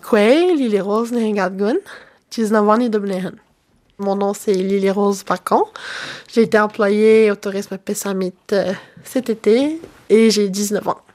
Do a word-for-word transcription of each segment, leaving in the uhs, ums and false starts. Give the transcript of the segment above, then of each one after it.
Quay, Lily Rose Nehingadgun, dix-neuf ans et Dublin. Mon nom, c'est Lily Rose Bacon. J'ai été employée au tourisme Pessamit euh, cet été et j'ai dix-neuf ans.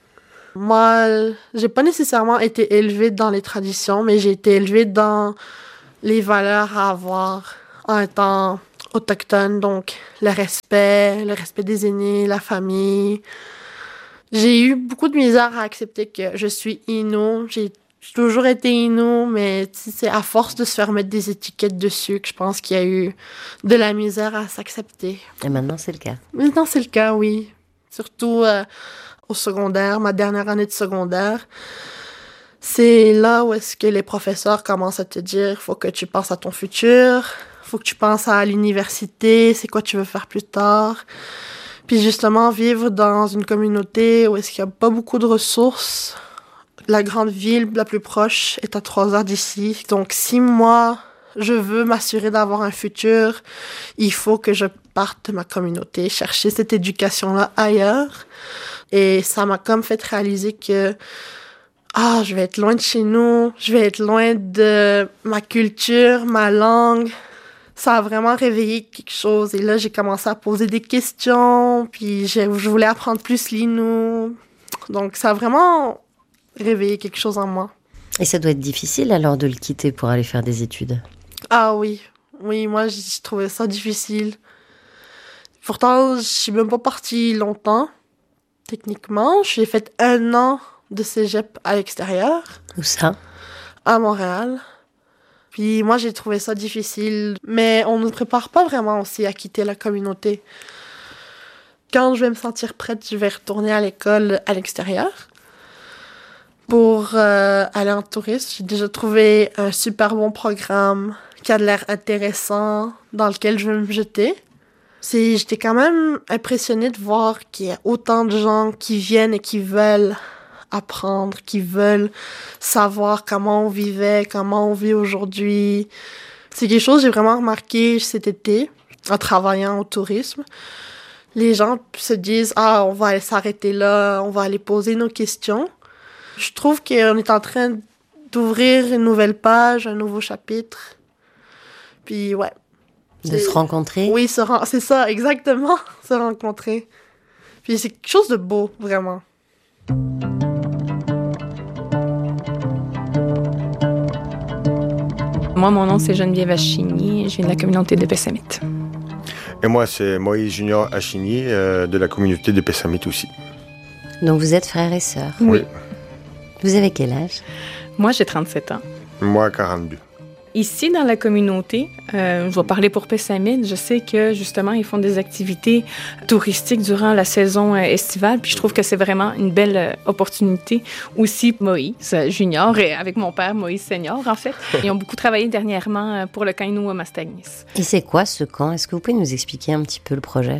Moi, j'ai pas nécessairement été élevée dans les traditions, mais j'ai été élevée dans les valeurs à avoir en étant autochtone, donc le respect, le respect des aînés, la famille. J'ai eu beaucoup de misère à accepter que je suis Innu. J'ai toujours été Innu, mais c'est à force de se faire mettre des étiquettes dessus que je pense qu'il y a eu de la misère à s'accepter. Et maintenant, c'est le cas. Maintenant, c'est le cas, oui. Surtout euh, au secondaire, ma dernière année de secondaire. C'est là où est-ce que les professeurs commencent à te dire « faut que tu penses à ton futur, faut que tu penses à l'université, c'est quoi tu veux faire plus tard ». Puis justement, vivre dans une communauté où est-ce qu'il n'y a pas beaucoup de ressources. La grande ville la plus proche est à trois heures d'ici. Donc si moi, je veux m'assurer d'avoir un futur, il faut que je parte de ma communauté, chercher cette éducation-là ailleurs. Et ça m'a comme fait réaliser que ah, je vais être loin de chez nous, je vais être loin de ma culture, ma langue. Ça a vraiment réveillé quelque chose. Et là, j'ai commencé à poser des questions, puis je, je voulais apprendre plus l'Innu. Donc, ça a vraiment réveillé quelque chose en moi. Et ça doit être difficile alors de le quitter pour aller faire des études? Ah oui, oui, moi, j'ai trouvé ça difficile. Pourtant, je suis même pas partie longtemps, techniquement. J'ai fait un an de cégep à l'extérieur. Où ça? À Montréal. Puis moi, j'ai trouvé ça difficile. Mais on ne prépare pas vraiment aussi à quitter la communauté. Quand je vais me sentir prête, je vais retourner à l'école à l'extérieur. Pour euh, aller en tourisme, j'ai déjà trouvé un super bon programme qui a de l'air intéressant, dans lequel je vais me jeter. C'est, j'étais quand même impressionnée de voir qu'il y a autant de gens qui viennent et qui veulent apprendre, qui veulent savoir comment on vivait, comment on vit aujourd'hui. C'est quelque chose que j'ai vraiment remarqué cet été en travaillant au tourisme. Les gens se disent « Ah, on va aller s'arrêter là, on va aller poser nos questions ». Je trouve qu'on est en train d'ouvrir une nouvelle page, un nouveau chapitre. Puis ouais. De se rencontrer? Oui, se ren- c'est ça, exactement, se rencontrer. Puis c'est quelque chose de beau, vraiment. Moi, mon nom, c'est Geneviève Achigny. Je viens de la communauté de Pessamit. Et moi, c'est Moïse Junior Achigny, euh, de la communauté de Pessamit aussi. Donc vous êtes frères et sœurs? Oui. Vous avez quel âge? Moi, j'ai trente-sept ans. Moi, quarante-deux. Ici, dans la communauté, euh, je vais parler pour Pessamit, je sais que, justement, ils font des activités touristiques durant la saison euh, estivale, puis je trouve que c'est vraiment une belle euh, opportunité. Aussi, Moïse Junior, et avec mon père, Moïse Senior, en fait, ils ont beaucoup travaillé dernièrement euh, pour le camp Innu à Mastagnis. Et c'est quoi ce camp? Est-ce que vous pouvez nous expliquer un petit peu le projet?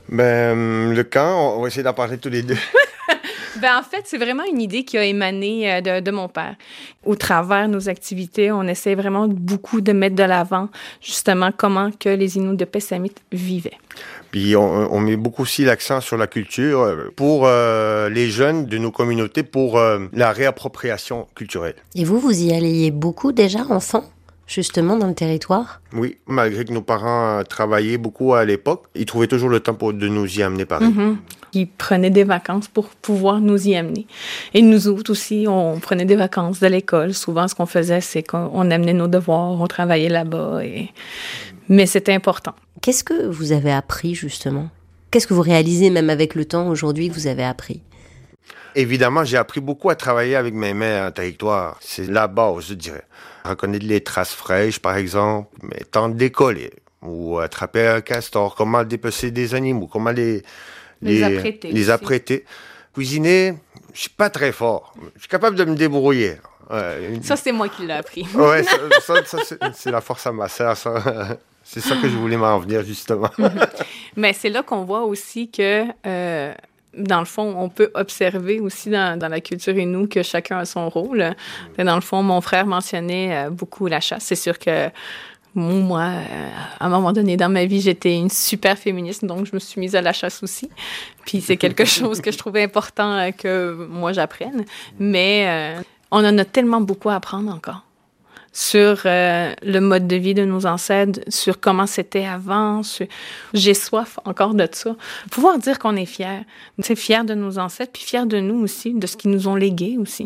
Ben, le camp, on va essayer d'en parler tous les deux. Ben, en fait, c'est vraiment une idée qui a émané de, de mon père. Au travers de nos activités, on essaie vraiment beaucoup de mettre de l'avant, justement, comment que les Inuits de Pessamit vivaient. Puis on, on met beaucoup aussi l'accent sur la culture pour euh, les jeunes de nos communautés, pour euh, la réappropriation culturelle. Et vous, vous y alliez beaucoup déjà, enfant, justement, dans le territoire? Oui, malgré que nos parents travaillaient beaucoup à l'époque, ils trouvaient toujours le temps pour de nous y amener pareil. Mm-hmm. Ils prenaient des vacances pour pouvoir nous y amener. Et nous autres aussi, on prenait des vacances de l'école. Souvent, ce qu'on faisait, c'est qu'on amenait nos devoirs, on travaillait là-bas. Et... Mais c'était important. Qu'est-ce que vous avez appris, justement? Qu'est-ce que vous réalisez, même avec le temps, aujourd'hui, que vous avez appris? Évidemment, j'ai appris beaucoup à travailler avec mes mains en territoire. C'est la base, je dirais. Reconnaître les traces fraîches, par exemple, mais tenter de décoller, ou attraper un castor, comment dépecer des animaux, comment les... Les, les apprêter. Les apprêter. Cuisiner, je suis pas très fort. Je suis capable de me débrouiller. Ouais, ça, c'est moi qui l'ai appris. Oui, ça, ça, ça c'est, c'est la force à ma sœur, ça. C'est ça que je voulais m'en venir, justement. Mais c'est là qu'on voit aussi que, euh, dans le fond, on peut observer aussi dans, dans la culture Innu que chacun a son rôle. Dans le fond, mon frère mentionnait beaucoup la chasse. C'est sûr que moi, à un moment donné dans ma vie, j'étais une super féministe, donc je me suis mise à la chasse aussi. Puis c'est quelque chose que je trouvais important que moi j'apprenne. Mais euh, on en a tellement beaucoup à apprendre encore sur euh, le mode de vie de nos ancêtres, sur comment c'était avant. Sur... J'ai soif encore de ça. Pouvoir dire qu'on est fiers. C'est fiers de nos ancêtres, puis fiers de nous aussi, de ce qu'ils nous ont légué aussi.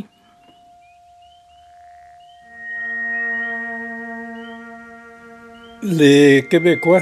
Les Québécois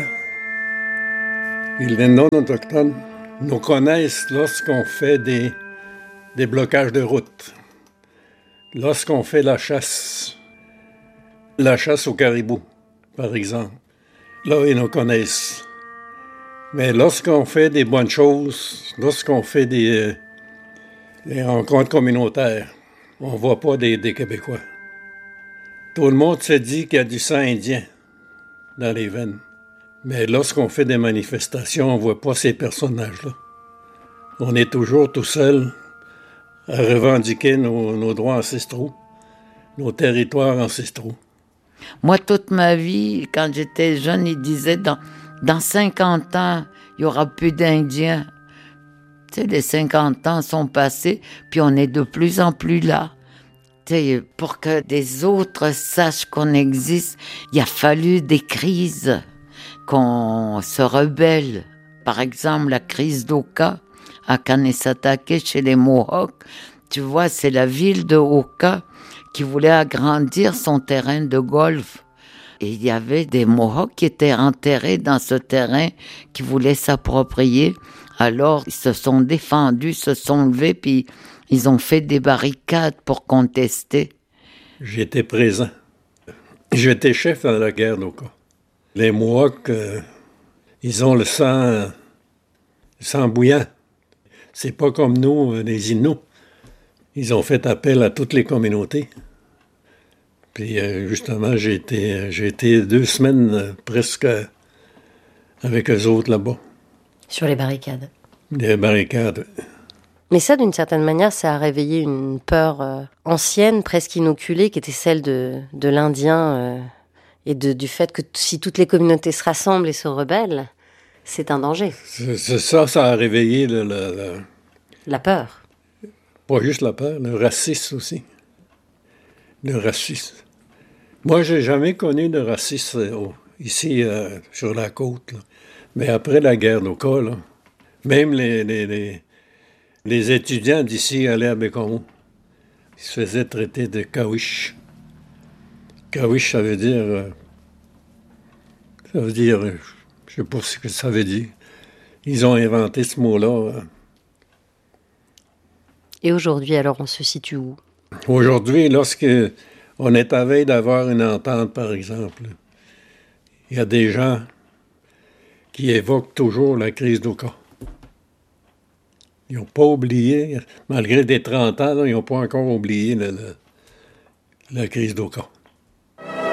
et les non-autochtones nous connaissent lorsqu'on fait des, des blocages de route, lorsqu'on fait la chasse, la chasse au caribou, par exemple. Là, ils nous connaissent. Mais lorsqu'on fait des bonnes choses, lorsqu'on fait des, euh, des rencontres communautaires, on ne voit pas des, des Québécois. Tout le monde se dit qu'il y a du sang indien dans les veines. Mais lorsqu'on fait des manifestations, on ne voit pas ces personnages-là. On est toujours tout seul à revendiquer nos, nos droits ancestraux, nos territoires ancestraux. Moi, toute ma vie, quand j'étais jeune, ils disaient dans, dans cinquante ans, il n'y aura plus d'Indiens. Tu sais, les cinquante ans sont passés, puis on est de plus en plus là. Tu sais, pour que des autres sachent qu'on existe, il a fallu des crises, qu'on se rebelle. Par exemple, la crise d'Oka à Kanesatake chez les Mohawks. Tu vois, c'est la ville de Oka qui voulait agrandir son terrain de golf. Et il y avait des Mohawks qui étaient enterrés dans ce terrain, qui voulaient s'approprier. Alors, ils se sont défendus, se sont levés, puis ils ont fait des barricades pour contester. J'étais présent. J'étais chef dans la guerre d'Oka. Les Mohawks, euh, ils ont le sang, le sang bouillant. C'est pas comme nous, les Inuits. Ils ont fait appel à toutes les communautés. Puis euh, justement, j'ai été, j'ai été deux semaines euh, presque avec eux autres là-bas. Sur les barricades. Des barricades. Mais ça, d'une certaine manière, ça a réveillé une peur euh, ancienne, presque inoculée, qui était celle de, de l'Indien euh, et de, du fait que t- si toutes les communautés se rassemblent et se rebellent, c'est un danger. C'est, c'est ça, ça a réveillé le, le, le... La peur. Pas juste la peur, le racisme aussi. Le racisme. Moi, j'ai jamais connu de racisme euh, ici, euh, sur la côte. Là. Mais après la guerre d'Oka, là, même les, les, les, les étudiants d'ici allaient à Bécomo. Ils se faisaient traiter de kawish. Kawish, ça veut dire... Euh, ça veut dire... Euh, je sais pas ce que ça veut dire. Ils ont inventé ce mot-là. Euh. Et aujourd'hui, alors, on se situe où? Aujourd'hui, lorsque on est à veille d'avoir une entente, par exemple, il y a des gens qui évoquent toujours la crise d'Oka. Ils n'ont pas oublié, malgré des trente ans, là, ils n'ont pas encore oublié la, la, la crise d'Oka.